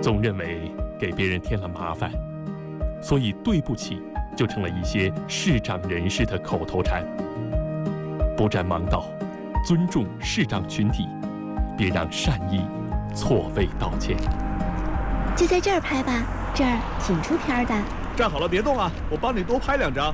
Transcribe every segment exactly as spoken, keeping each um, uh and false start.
总认为给别人添了麻烦，所以对不起就成了一些视长人士的口头禅。不占盲道，尊重视长群体，别让善意错位道歉。 就在这儿拍吧，这儿挺出片的。 站好了，别动啊，我帮你多拍两张。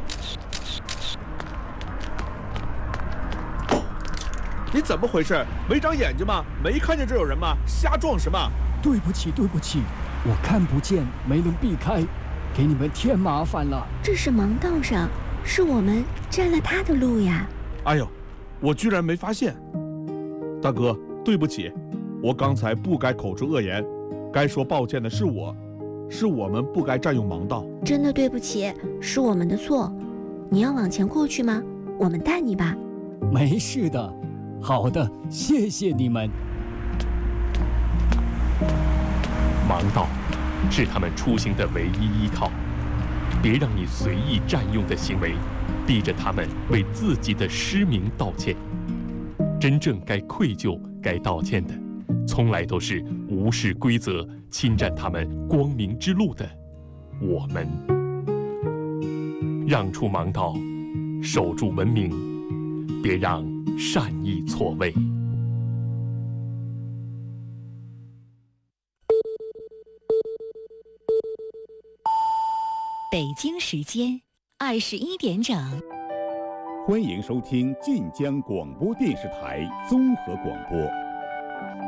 你怎么回事？没长眼睛吗？没看见这有人吗？瞎撞什么？ 对不起，对不起，我看不见，没能避开，给你们添麻烦了。 这是盲道上，是我们占了他的路呀。 哎呦，我居然没发现。大哥，对不起，我刚才不该口出恶言，该说抱歉的是我，是我们不该占用盲道。 真的对不起，是我们的错。你要往前过去吗？我们带你吧。 没事的。好的，谢谢你们。 盲道是他们出行的唯一依靠，别让你随意占用的行为逼着他们为自己的失明道歉。真正该愧疚、该道歉的，从来都是无视规则、侵占他们光明之路的我们。让出盲道，守住文明，别让善意错位。 北京时间二十一点整， 欢迎收听晋江广播电视台综合广播。